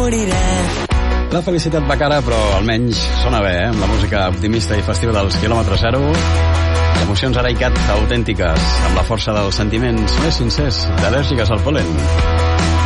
moriré. La felicitat va cara, però almenys sona bé, amb la música optimista i festiva dels quilòmetre zero. Emocions ara i cat autèntiques, amb la força dels sentiments més sincers, d'al·lèrgiques al pol·len.